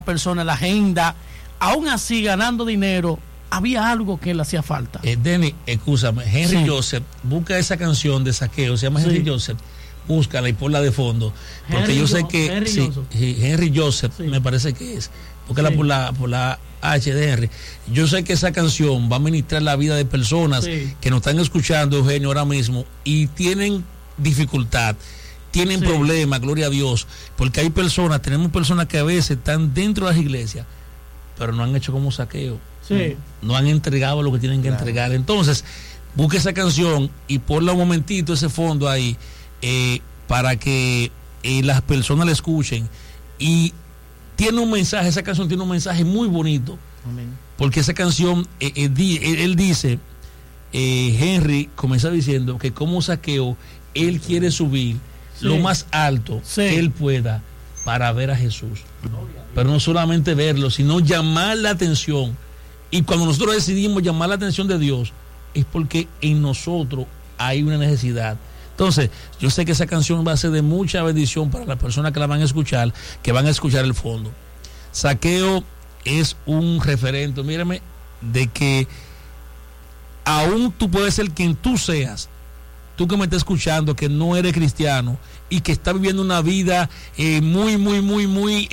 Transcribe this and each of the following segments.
persona, la agenda, aún así ganando dinero, había algo que le hacía falta. Denny, escúchame, Henry Joseph, busca esa canción de Saqueo, se llama Henry Joseph, búscala y ponla de fondo, porque yo sé que Henry Joseph me parece que es, búscala por la H de Henry. Yo sé que esa canción va a ministrar la vida de personas que nos están escuchando, Eugenio, ahora mismo, y tienen dificultad, tienen problemas, gloria a Dios, porque hay personas, tenemos personas que a veces están dentro de las iglesias, pero no han hecho como Saqueo, no han entregado lo que tienen que entregar. Entonces, busque esa canción y ponla un momentito, ese fondo ahí, para que las personas la escuchen. Y tiene un mensaje, esa canción tiene un mensaje muy bonito. Amén. Porque esa canción, él dice, Henry comienza diciendo que como Saqueo, él quiere subir lo más alto que él pueda para ver a Jesús. Pero no solamente verlo, sino llamar la atención. Y cuando nosotros decidimos llamar la atención de Dios, es porque en nosotros hay una necesidad. Entonces, yo sé que esa canción va a ser de mucha bendición para las personas que la van a escuchar, que van a escuchar el fondo. Saqueo es un referente, mírame, de que aún tú puedes ser quien tú seas, tú que me estás escuchando, que no eres cristiano y que estás viviendo una vida muy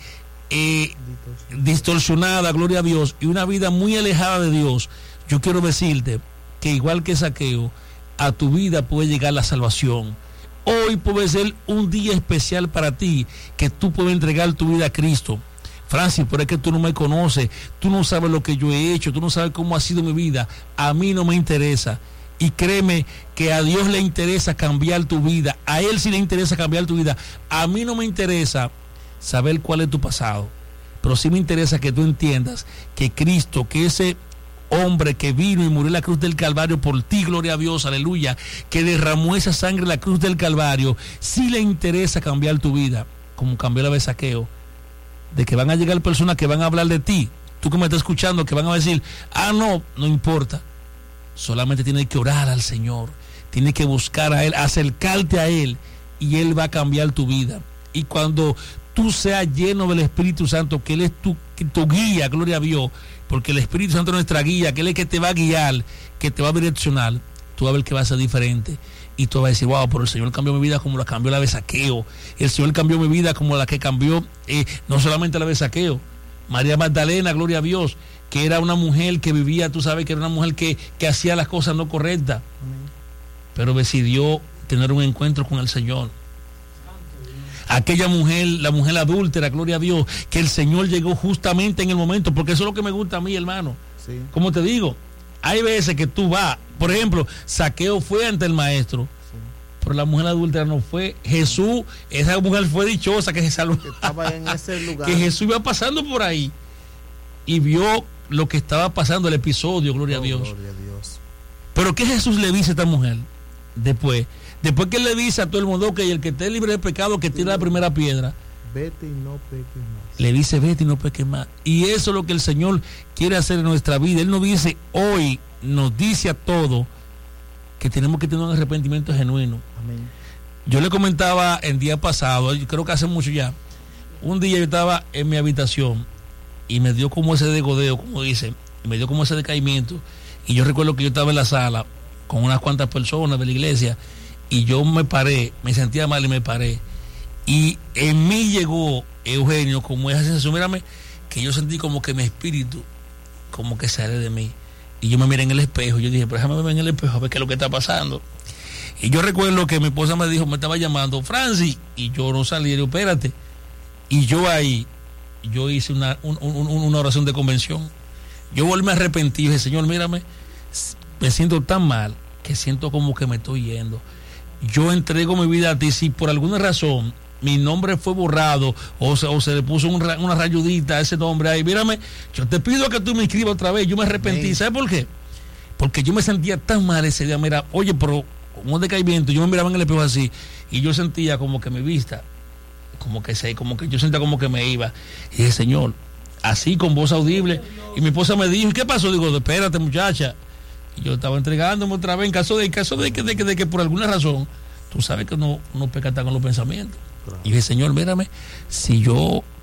distorsionada, gloria a Dios, y una vida muy alejada de Dios, yo quiero decirte que igual que Saqueo, a tu vida puede llegar la salvación. Hoy puede ser un día especial para ti, que tú puedes entregar tu vida a Cristo. Francis, pero es que tú no me conoces, tú no sabes lo que yo he hecho, tú no sabes cómo ha sido mi vida. A mí no me interesa. Y créeme que a Dios le interesa cambiar tu vida, a Él sí le interesa cambiar tu vida. A mí no me interesa saber cuál es tu pasado, pero sí me interesa que tú entiendas que Cristo, que ese hombre que vino y murió en la cruz del Calvario por ti, gloria a Dios, aleluya, que derramó esa sangre en la cruz del Calvario, sí le interesa cambiar tu vida, como cambió la de Saqueo, de que van a llegar personas que van a hablar de ti, tú que me estás escuchando, que van a decir, no importa. Solamente tienes que orar al Señor, tienes que buscar a Él, acercarte a Él, y Él va a cambiar tu vida. Y cuando tú seas lleno del Espíritu Santo, que Él es tu guía, gloria a Dios, porque el Espíritu Santo es nuestra guía, que Él es que te va a guiar, que te va a direccionar, tú vas a ver que va a ser diferente. Y tú vas a decir, wow, pero el Señor cambió mi vida como la cambió la de Saqueo. El Señor cambió mi vida como la que cambió, no solamente la de Saqueo, María Magdalena, gloria a Dios, que era una mujer que vivía, tú sabes que era una mujer que hacía las cosas no correctas, pero decidió tener un encuentro con el Señor. Aquella mujer, la mujer adúltera, gloria a Dios, que el Señor llegó justamente en el momento, porque eso es lo que me gusta a mí, hermano. Como te digo, hay veces que tú vas, por ejemplo, Saqueo fue ante el maestro, pero la mujer adúltera no fue. Jesús, esa mujer fue dichosa que se salvó, que estaba en ese lugar, que Jesús iba pasando por ahí y vio lo que estaba pasando, el episodio, gloria a Dios. Gloria a Dios. Pero ¿qué Jesús le dice a esta mujer? Después que él le dice a todo el mundo que el que esté libre de pecado, que tire la primera piedra, vete y no peques más. Le dice, vete y no peques más. Y eso es lo que el Señor quiere hacer en nuestra vida. Él nos dice hoy, nos dice a todos que tenemos que tener un arrepentimiento genuino. Amén. Yo le comentaba el día pasado, creo que hace mucho ya, un día yo estaba en mi habitación y me dio como ese degodeo, como dicen, me dio como ese decaimiento, y yo recuerdo que yo estaba en la sala con unas cuantas personas de la iglesia, y yo me paré, me sentía mal y me paré, y en mí llegó, Eugenio, como esa sensación, mírame, que yo sentí como que mi espíritu como que sale de mí, y yo me miré en el espejo, yo dije, pero déjame ver en el espejo a ver qué es lo que está pasando. Y yo recuerdo que mi esposa me dijo, me estaba llamando, Francis, y yo no salí, yo, espérate, y yo ahí, yo hice una oración de convención. Yo volví a arrepentir y dije, Señor, mírame, me siento tan mal que siento como que me estoy yendo. Yo entrego mi vida a ti. Si por alguna razón mi nombre fue borrado o se le puso una rayudita a ese nombre ahí, mírame, yo te pido que tú me inscribas otra vez. Yo me arrepentí. ¿Sabes por qué? Porque yo me sentía tan mal ese día. Mira, oye, pero como un decaimiento, yo me miraba en el espejo así y yo sentía como que mi vista, como que yo sentía como que me iba. Y dije, Señor, así con voz audible, y mi esposa me dijo, ¿qué pasó? Digo, espérate, muchacha. Y yo estaba entregándome otra vez en caso de que por alguna razón, tú sabes que no peca con los pensamientos. Claro. Y dije, Señor, mírame, si yo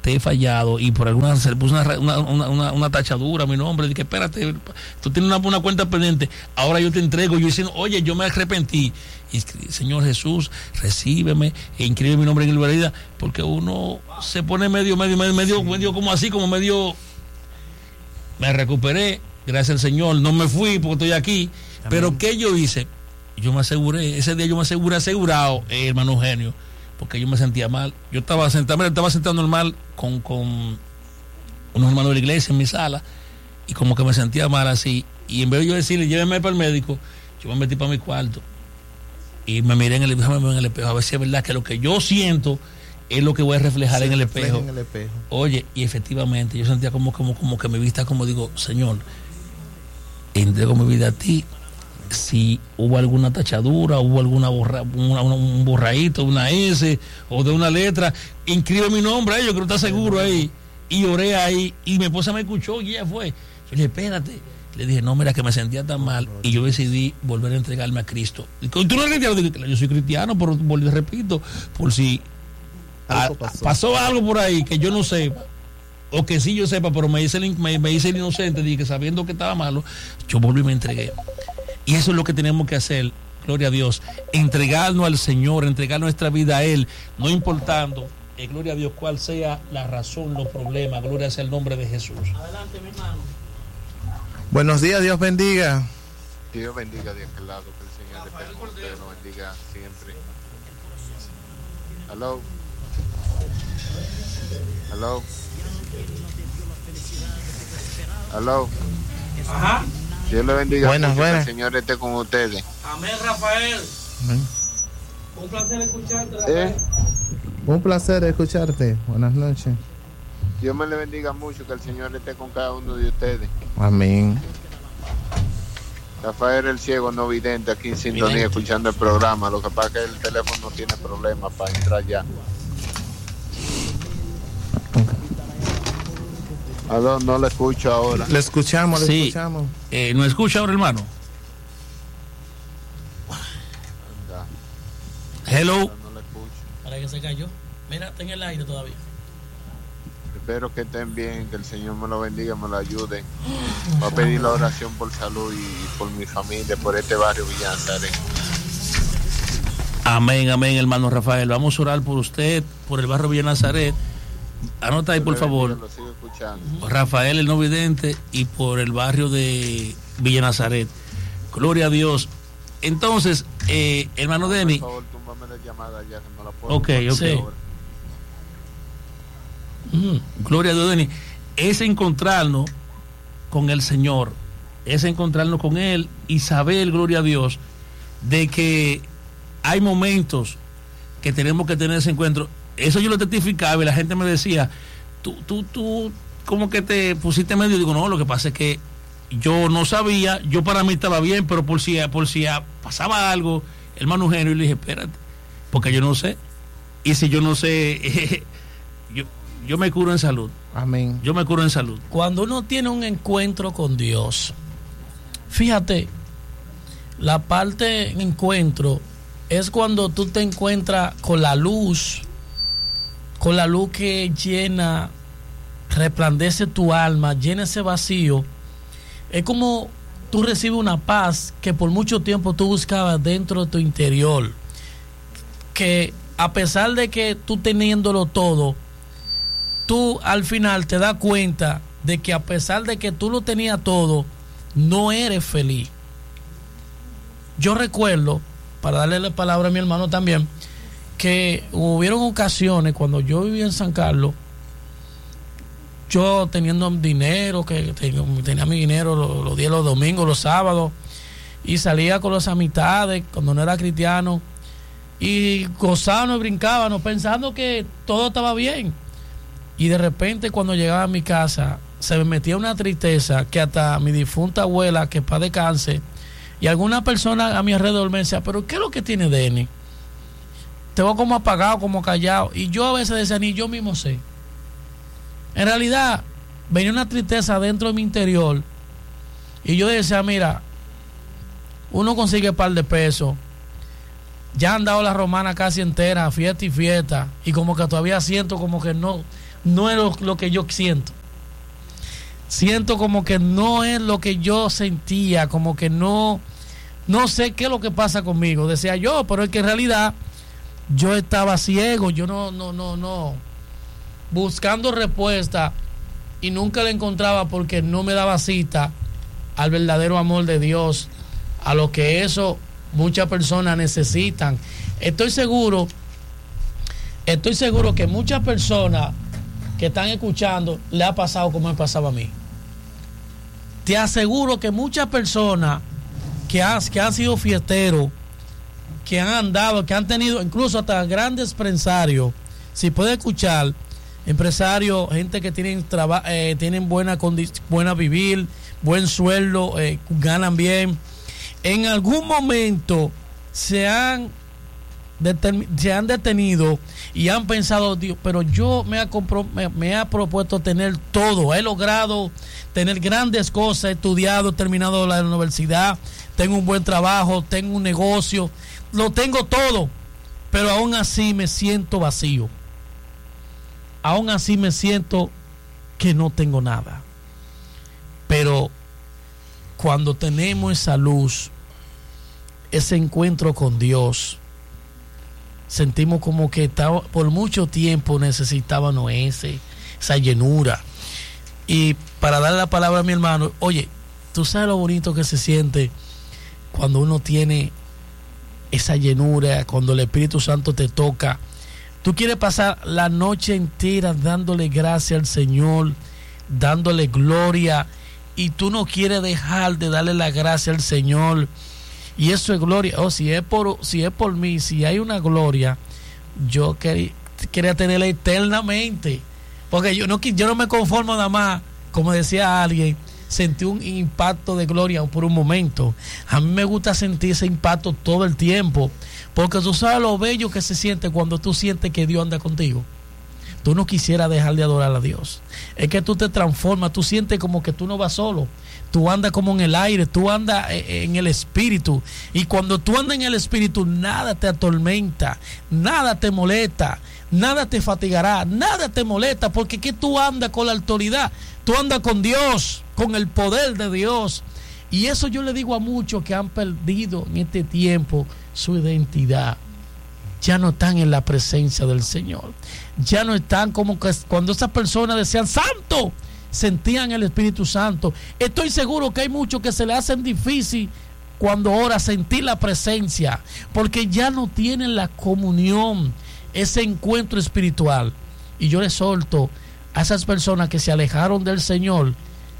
te he fallado y por alguna se le puso una tachadura a mi nombre, dije, espérate, tú tienes una cuenta pendiente, ahora yo te entrego, yo diciendo, oye, yo me arrepentí, y Señor Jesús, recíbeme e inscribe mi nombre en el libro de vida, porque uno se pone medio como así, como medio, me recuperé, gracias al Señor, no me fui porque estoy aquí. Amén. Pero ¿qué yo hice? Yo me aseguré, ese día yo me asegurado, hermano Eugenio, porque yo me sentía mal. Yo estaba sentado normal con unos hermanos de la iglesia en mi sala, y como que me sentía mal así, y en vez de yo decirle, lléveme para el médico, yo me metí para mi cuarto y me miré en el espejo, a ver si es verdad que lo que yo siento es lo que voy a reflejar en el espejo. Oye, y efectivamente yo sentía como que mi vista, como digo, Señor, entrego mi vida a ti. Si hubo alguna tachadura, hubo alguna un borradito, una S o de una letra, inscribe mi nombre ahí, yo creo que está seguro ahí. Y oré ahí, y mi esposa me escuchó y ella fue. Yo le dije, espérate. Le dije, no, mira, que me sentía tan mal, y yo decidí volver a entregarme a Cristo. ¿Y tú no eres cristiano? Dije, yo soy cristiano, pero repito, por si pasó algo por ahí que yo no sepa, o que sí yo sepa, pero me hice el inocente, dije que sabiendo que estaba malo, yo volví y me entregué. Y eso es lo que tenemos que hacer, gloria a Dios, entregarnos al Señor, entregar nuestra vida a Él, no importando, gloria a Dios, cuál sea la razón, los problemas, gloria sea el nombre de Jesús. Adelante, mi hermano. Buenos días, Dios bendiga. Dios bendiga de aquel lado, que el Señor nos bendiga siempre. Hello. Ajá. Dios le bendiga. Buenas. Que el Señor esté con ustedes. Amén, Rafael. Amén. Un placer escucharte, Rafael. Un placer escucharte. Buenas noches. Dios me le bendiga mucho, que el Señor esté con cada uno de ustedes. Amén. Rafael el ciego no vidente, aquí en sintonía, escuchando el programa. Lo que pasa es que el teléfono no tiene problema para entrar ya. No le escucho ahora. Le escuchamos. ¿No escucha ahora, hermano? Hello. No le escucho. Para que se cayó. Mira, está en el aire todavía. Espero que estén bien, que el Señor me lo bendiga, me lo ayude. Voy a pedir la oración por salud y por mi familia, por este barrio Villa Nazaret. Amén, hermano Rafael. Vamos a orar por usted, por el barrio Villa Nazaret. Anota ahí, por favor. Lo sigo escuchando. Rafael el no vidente, y por el barrio de Villa Nazaret. Gloria a Dios. Entonces, hermano Denny. Por favor, túmbame la llamada ya, que no la puedo. Ok. Sí. Gloria a Dios, Denny. Es encontrarnos con el Señor, es encontrarnos con Él y saber, gloria a Dios, de que hay momentos que tenemos que tener ese encuentro. Eso yo lo testificaba y la gente me decía, tú como que te pusiste medio. Digo, no, lo que pasa es que yo no sabía, yo para mí estaba bien, pero por si pasaba algo, hermano Eugenio, y le dije, espérate, porque yo no sé, y si yo no sé, yo me curo en salud. Amén. Yo me curo en salud. Cuando uno tiene un encuentro con Dios, fíjate, la parte encuentro es cuando tú te encuentras con la luz que llena, resplandece tu alma, llena ese vacío. Es como tú recibes una paz que por mucho tiempo tú buscabas dentro de tu interior, que a pesar de que tú teniéndolo todo, tú al final te das cuenta de que a pesar de que tú lo tenías todo, no eres feliz. Yo recuerdo, para darle la palabra a mi hermano también, que hubieron ocasiones cuando yo vivía en San Carlos, yo teniendo dinero, que tenía mi dinero los días, los domingos, los sábados, y salía con las amistades cuando no era cristiano, y gozábamos y brincábamos pensando que todo estaba bien. Y de repente cuando llegaba a mi casa se me metía una tristeza que hasta mi difunta abuela, que paz descanse, y alguna persona a mi alrededor me decía, pero ¿qué es lo que tiene Denny? Te veo como apagado, como callado. Y yo a veces decía, ni yo mismo sé. En realidad venía una tristeza dentro de mi interior, y yo decía, mira, uno consigue un par de pesos, ya han dado la romana casi entera, fiesta y fiesta, y como que todavía siento como que no, no es lo que yo siento. Siento como que no es lo que yo sentía, como que no sé qué es lo que pasa conmigo, decía yo, pero es que en realidad yo estaba ciego, yo no buscando respuesta y nunca la encontraba porque no me daba cita al verdadero amor de Dios, a lo que eso muchas personas necesitan. Estoy seguro que muchas personas que están escuchando le ha pasado como me pasaba a mí. Te aseguro que muchas personas que han sido fiesteros, que han andado, que han tenido incluso hasta grandes empresarios, si puede escuchar, empresarios, gente que tienen buena vivir, buen sueldo, ganan bien, en algún momento se han detenido y han pensado, Dios, pero yo me he propuesto tener todo, he logrado tener grandes cosas, he estudiado, he terminado la universidad, tengo un buen trabajo, tengo un negocio, lo tengo todo, pero aún así me siento vacío, aún así me siento que no tengo nada. Pero cuando tenemos esa luz, ese encuentro con Dios, sentimos como que por mucho tiempo necesitábamos esa llenura. Y para darle la palabra a mi hermano, oye, tú sabes lo bonito que se siente cuando uno tiene esa llenura, cuando el Espíritu Santo te toca. Tú quieres pasar la noche entera dándole gracias al Señor, dándole gloria, y tú no quieres dejar de darle la gracia al Señor. Y eso es gloria. Si es por mí, si hay una gloria, yo quería tenerla eternamente, porque yo no me conformo nada más, como decía alguien, sentí un impacto de gloria por un momento. A mí me gusta sentir ese impacto todo el tiempo, porque tú sabes lo bello que se siente cuando tú sientes que Dios anda contigo. Tú no quisieras dejar de adorar a Dios. Es que tú te transformas, tú sientes como que tú no vas solo. Tú andas como en el aire, tú andas en el Espíritu. Y cuando tú andas en el Espíritu, nada te atormenta, nada te molesta, nada te fatigará, nada te molesta, porque que tú andas con la autoridad, tú andas con Dios, con el poder de Dios. Y eso yo le digo a muchos que han perdido en este tiempo su identidad. Ya no están en la presencia del Señor. Ya no están como que cuando esas personas decían santo, sentían el Espíritu Santo. Estoy seguro que hay muchos que se le hacen difícil cuando ora sentir la presencia, porque ya no tienen la comunión, ese encuentro espiritual. Y yo les exhorto a esas personas que se alejaron del Señor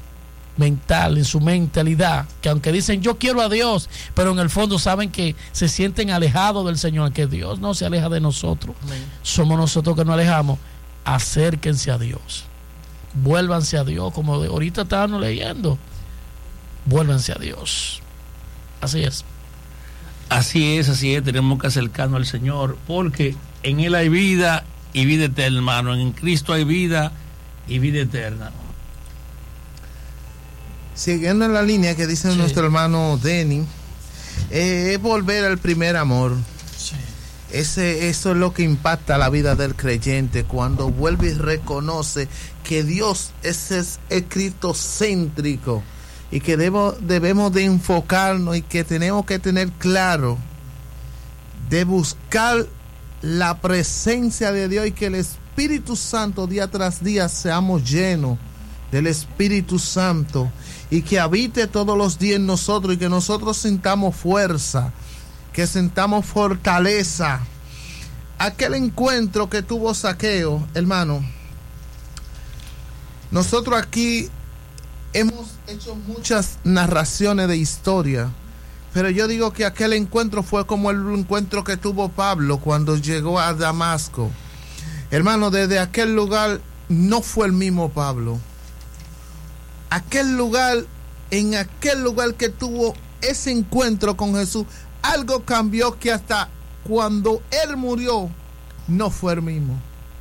mental, en su mentalidad, que aunque dicen yo quiero a Dios, pero en el fondo saben que se sienten alejados del Señor, que Dios no se aleja de nosotros. Amén. Somos nosotros que nos alejamos. Acérquense a Dios, vuélvanse a Dios, como ahorita estábamos leyendo, vuélvanse a Dios. Así es, tenemos que acercarnos al Señor, porque en Él hay vida y vida eterna, hermano. En Cristo hay vida y vida eterna. Siguiendo en la línea que dice nuestro hermano Denny, es volver al primer amor. Sí. Eso es lo que impacta la vida del creyente, cuando vuelve y reconoce que Dios es cristocéntrico y que debemos de enfocarnos, y que tenemos que tener claro de buscar la presencia de Dios, y que el Espíritu Santo día tras día seamos llenos del Espíritu Santo, y que habite todos los días en nosotros, y que nosotros sintamos fuerza, que sintamos fortaleza. Aquel encuentro que tuvo Zaqueo, hermano, nosotros aquí hemos hecho muchas narraciones de historia, pero yo digo que aquel encuentro fue como el encuentro que tuvo Pablo cuando llegó a Damasco. Hermano, desde aquel lugar no fue el mismo Pablo. En aquel lugar que tuvo ese encuentro con Jesús, algo cambió, que hasta cuando él murió no fue el mismo.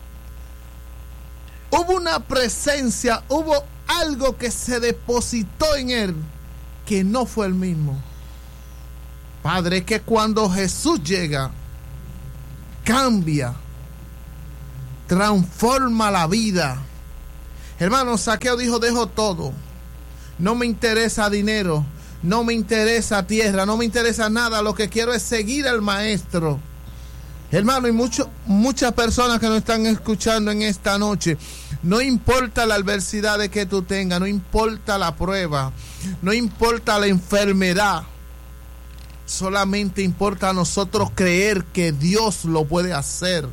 Hubo una presencia, hubo algo que se depositó en él que no fue el mismo. Padre, que cuando Jesús llega, cambia transforma la vida. Hermano, Zaqueo dijo: dejo todo, no me interesa dinero, no me interesa tierra, no me interesa nada, lo que quiero es seguir al maestro. Hermano, y muchas personas que nos están escuchando en esta noche, no importa la adversidad de que tú tengas, no importa la prueba, no importa la enfermedad, solamente importa a nosotros creer que Dios lo puede hacer.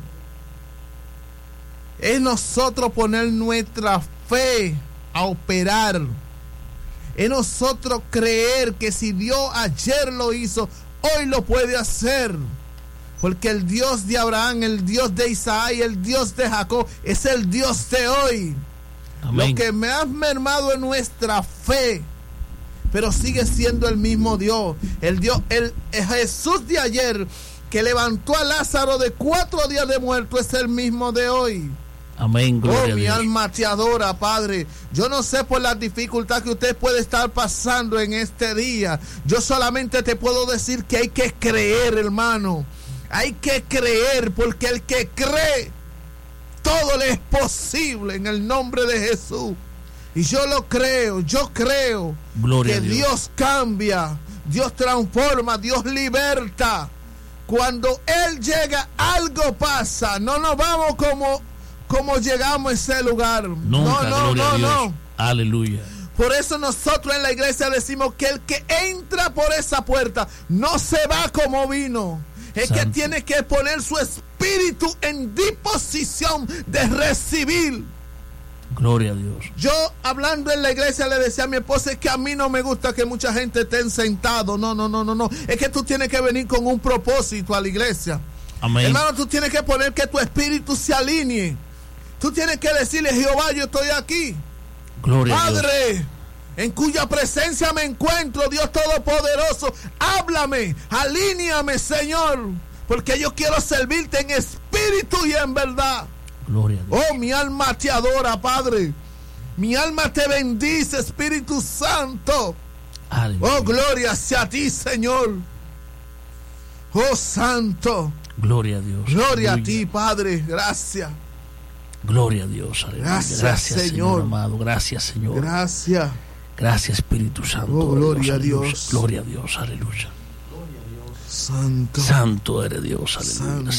Es nosotros poner nuestra fe a operar. Es nosotros creer que si Dios ayer lo hizo, hoy lo puede hacer. Porque el Dios de Abraham, el Dios de Isaac y el Dios de Jacob es el Dios de hoy. Amén. Lo que me ha mermado es nuestra fe, pero sigue siendo el mismo Dios. El Jesús de ayer que levantó a Lázaro de 4 días de muerto es el mismo de hoy. Amén. Oh, mi alma te adora, Padre. Yo no sé por la dificultad que usted puede estar pasando en este día. Yo solamente te puedo decir que hay que creer, hermano. Hay que creer, porque el que cree, todo le es posible en el nombre de Jesús. Y yo lo creo, yo creo. Gloria que Dios cambia, Dios transforma, Dios liberta. Cuando Él llega, algo pasa. No nos vamos como llegamos a ese lugar. Nunca, no. Aleluya. Por eso nosotros en la iglesia decimos que el que entra por esa puerta no se va como vino. Es Santo. Que tiene que poner su espíritu en disposición de recibir. Gloria a Dios. Yo, hablando en la iglesia, le decía a mi esposa: es que a mí no me gusta que mucha gente esté sentado. No. Es que tú tienes que venir con un propósito a la iglesia. Amén. Hermano, tú tienes que poner que tu espíritu se alinee. Tú tienes que decirle: Jehová, yo estoy aquí. Gloria Padre, a Dios, en cuya presencia me encuentro, Dios Todopoderoso, háblame, alíneame, Señor, porque yo quiero servirte en espíritu y en verdad. Gloria a Dios. Oh, mi alma te adora, Padre. Mi alma te bendice, Espíritu Santo. Aleluya. Oh, gloria sea a ti, Señor. Oh, Santo. Gloria a Dios. Gloria a ti, Padre. Gracias. Gloria a Dios. Aleluya. Gracias, Señor amado. Gracias, Señor. Gracias. Gracias, Espíritu Santo. Oh, gloria a Dios. Gloria a Dios. Aleluya. Santo. Santo eres Dios. Aleluya.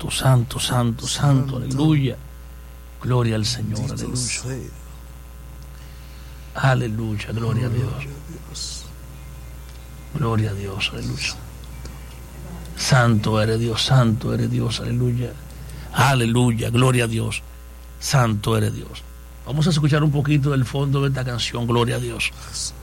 Santo. Aleluya. Gloria al Señor. Aleluya. Aleluya. Gloria a Dios. Gloria a Dios. Aleluya. Santo eres Dios. Aleluya. Aleluya. Gloria a Dios. Santo eres Dios. Vamos a escuchar un poquito del fondo de esta canción. Gloria a Dios.